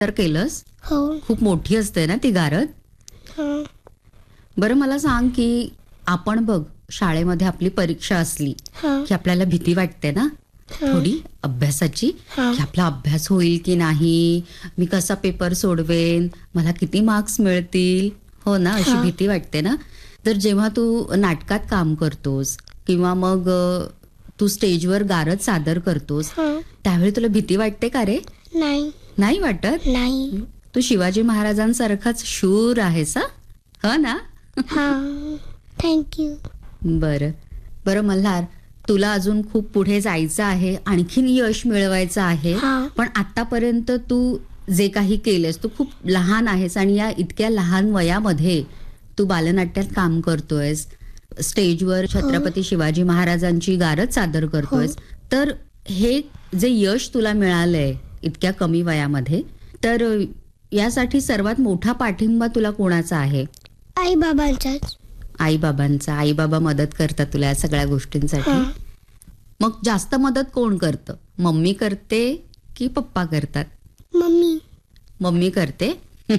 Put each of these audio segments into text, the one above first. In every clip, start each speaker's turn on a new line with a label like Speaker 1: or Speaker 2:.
Speaker 1: तर केलंस?
Speaker 2: हो.
Speaker 1: खूप मोठी असते ना ती गारद.
Speaker 2: हा.
Speaker 1: बरं मला सांग की आपण बघ शाळेमध्ये आपली परीक्षा असली
Speaker 2: हा.
Speaker 1: की आपल्याला भीती वाटते ना थोडी अभ्यासाची,
Speaker 2: हा.
Speaker 1: की आपला अभ्यास होईल की नाही, मी कसा पेपर सोडवेन, मला किती मार्क्स मिळतील, हो ना, अशी
Speaker 2: हा.
Speaker 1: भीती वाटते ना. तर जेव्हा तू नाटकात काम करतोस किंवा मग तू स्टेजवर गारद सादर करतोस
Speaker 2: हा.
Speaker 1: त्यावेळी तुला भीती वाटते का रे?
Speaker 2: नाही.
Speaker 1: नाही वाटत?
Speaker 2: नाही.
Speaker 1: तू शिवाजी महाराजांसारखाच शूर आहेस हा ना.
Speaker 2: हा. थँक्यू.
Speaker 1: बरं बरं मल्हार, तुला अजून खूप पुढे जायचं आहे, आणखीन यश मिळवायचं आहे.
Speaker 2: हा.
Speaker 1: पण आतापर्यंत तू जे काही केलेस, तू खूप लहान आहेस आणि या इतक्या लहान वयामध्ये तू बालनाट्यात काम करतोयस, स्टेजवर छत्रपती शिवाजी महाराजांची गारद सादर करतोयस. तर हे जे यश तुला मिळालंय इतक्या कमी वयामध्ये, तर यासाठी सर्वात मोठा पाठिंबा तुला कोणाचा आहे?
Speaker 2: आई बाबांचाच.
Speaker 1: आई बाबांचा. आई बाबा मदत करतात तुला या सगळ्या गोष्टींसाठी?
Speaker 2: हा.
Speaker 1: मग जास्त मदत कोण करतं? मम्मी करते की पप्पा करतात?
Speaker 2: मम्मी.
Speaker 1: मम्मी करते.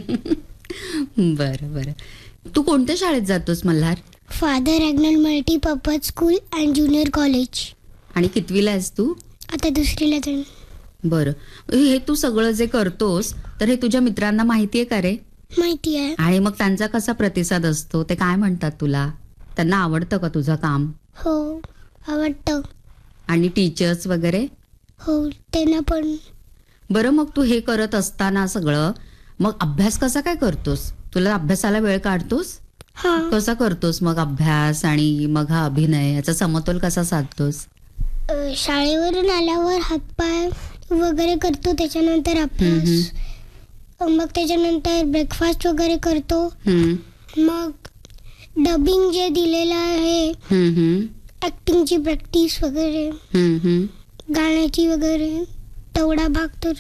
Speaker 1: बरं बरं. तू कोणत्या शाळेत जातोस Malhar?
Speaker 2: Father रॅग्नल multipurpose school and junior college.
Speaker 1: आणि कितवीला आहेस तू?
Speaker 2: आता दुसरीला जाईन.
Speaker 1: बरं. हे तू सगळं जे करतोस तर हे तुझ्या मित्रांना माहिती आहे का रे?
Speaker 2: माहिती आहे.
Speaker 1: आणि मग त्यांचा कसा प्रतिसाद असतो? ते काय म्हणतात तुला? त्यांना आवडतं का तुझं काम?
Speaker 2: हो, आवडतं.
Speaker 1: आणि टीचर्स वगैरे?
Speaker 2: हो, त्यांना पण.
Speaker 1: बरं, मग तू हे करत असताना सगळं मग अभ्यास कसा काय करतोस? तुला अभ्यासाला वेळ काढतोस?
Speaker 2: हा.
Speaker 1: कसा करतोस मग अभ्यास आणि मग हा अभिनय, याचा समतोल कसा साधतोस?
Speaker 2: शाळेवरून आल्यावर हातपाय वगैरे करतो, त्याच्यानंतर अभ्यास, मग त्याच्यानंतर ब्रेकफास्ट वगैरे करतो, मग डबिंग जे दिलेलं आहे, ऍक्टिंगची प्रॅक्टिस वगैरे, गाण्याची वगैरे, तेवढा भाग तर.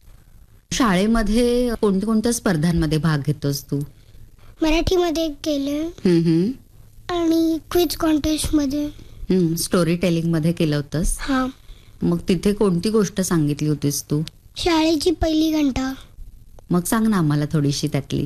Speaker 1: शाळेमध्ये कोणत्या स्पर्धांमध्ये भाग घेतोस तू?
Speaker 2: मराठीमध्ये केलं आणि क्विज कॉन्टेस्ट मध्ये.
Speaker 1: स्टोरी टेलिंग मध्ये केलं होतंस?
Speaker 2: हा.
Speaker 1: मग तिथे कोणती गोष्ट सांगितली होतीस तू?
Speaker 2: शाळेची पहिली घंटा.
Speaker 1: मग सांग ना आम्हाला थोडीशी त्यातली.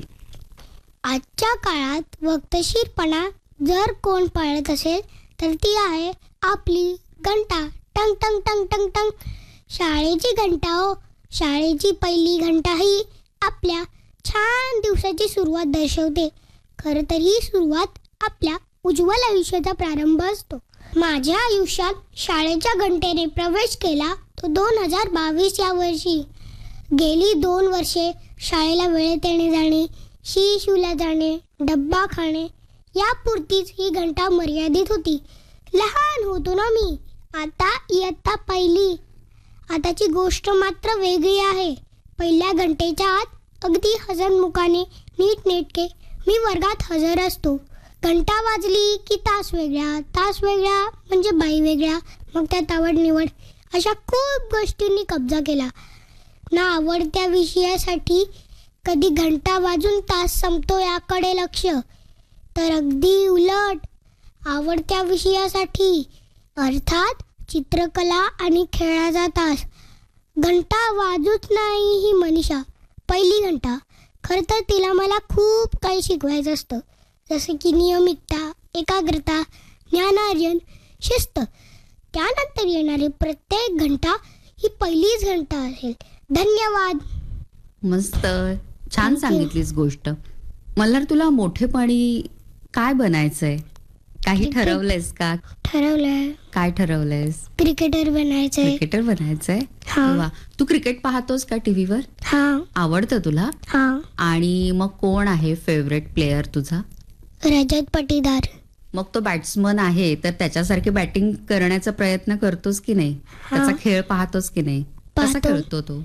Speaker 2: आजच्या काळात वक्तशीरपणा जर कोण पाळत असेल तर ती आहे आपली घंटा. टंग टंग टंग टंग टंग. शाळेची घंटा हो. शाळेची पहिली घंटा ही आपल्या छान दिवसाची सुरुवात दर्शवते. खरं तर ही सुरुवात आपल्या उज्ज्वल आयुष्याचा प्रारंभ असतो. माझ्या आयुष्यात शाळेच्या घंटेने प्रवेश केला तो 2022 या वर्षी. गेली 2 वर्षे शाळेला वेळेत येणे जाणे, शिशूला जाणे, डब्बा खाणे यापुरतीच ही घंटा मर्यादित होती. लहान होतो ना मी. आता इयत्ता पहिली. आताची गोष्ट मात्र वेगळी आहे. पहिल्या घंटेच्या आत अगदी हसनमुखाने नीटनेटके मी वर्गात हजर असतो. घंटा वाजली की तास वेगळा, तास वेगळा म्हणजे बाई वेगळ्या, मग त्यात आवड निवड अशा खूप गोष्टींनी कब्जा केला ना. आवडत्या विषयासाठी कधी घंटा वाजून तास संपतो याकडे लक्ष, तर अगदी उलट आवडत्या विषयासाठी अर्थात चित्रकला आणि खेळाचा तास घंटा वाजूच नाही. ही मनीषा पहिली घंटा. खरं तर तिला मला खूप काही शिकवायचं असतं, जसं की नियमितता, एकाग्रता, ज्ञानार्जन, शिस्त. त्यानंतर येणारी प्रत्येक घंटा ही पहिलीच घंटा असेल. धन्यवाद.
Speaker 1: मस्त, छान सांगितलीस गोष्ट. मल्हार, तुला मोठेपणी काय बनायचंय? काही ठरवलंयस का?
Speaker 2: ठरवलंय.
Speaker 1: काय ठरवलंयस?
Speaker 2: क्रिकेटर बनायचंय.
Speaker 1: क्रिकेटर बनायचंय? वा. तू क्रिकेट पाहतोस का टीव्हीवर?
Speaker 2: हा.
Speaker 1: आवडतं तुला?
Speaker 2: हा.
Speaker 1: आणि मग कोण आहे फेवरेट प्लेयर तुझा?
Speaker 2: रजत पाटीदार.
Speaker 1: मग तो बॅट्समन आहे तर त्याच्यासारखी बॅटिंग करण्याचा प्रयत्न करतोस की नाही? त्याचा खेळ पाहतोस की नाही? कसा खेळतो तो?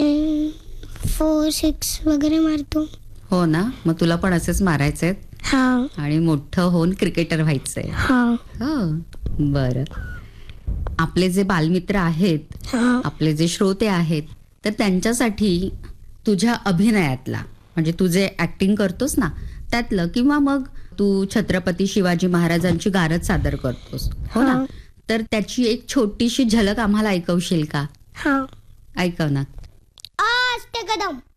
Speaker 2: 4-6 वगैरे मारतो.
Speaker 1: हो ना. मग तुला पण असेच मारायचेत
Speaker 2: हा.
Speaker 1: आणि मोठं होऊन क्रिकेटर व्हायचंय?
Speaker 2: हा.
Speaker 1: हो. बरं. आपले जे बालमित्र आहेत, आपले जे श्रोते आहेत, तर त्यांच्यासाठी तुझ्या अभिनयातला, म्हणजे तू जे ऍक्टिंग करतोस ना त्यातलं, किंवा मग तू छत्रपती शिवाजी महाराजांची गारद सादर करतोस, हो ना, तर त्याची एक छोटीशी झलक आम्हाला ऐकवशील का?
Speaker 2: हा.
Speaker 1: ऐकव ना.
Speaker 2: आज ते कदम